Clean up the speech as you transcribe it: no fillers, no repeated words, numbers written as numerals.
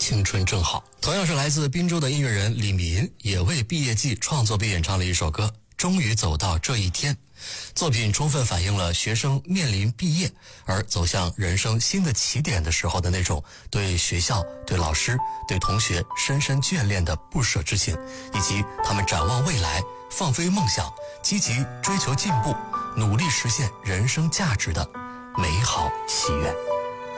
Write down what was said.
青春正好。同样是来自滨州的音乐人李民，也为毕业季创作并演唱了一首歌《终于走到这一天》。作品充分反映了学生面临毕业而走向人生新的起点的时候的那种对学校、对老师、对同学深深眷恋的不舍之情，以及他们展望未来、放飞梦想、积极追求进步、努力实现人生价值的美好祈愿。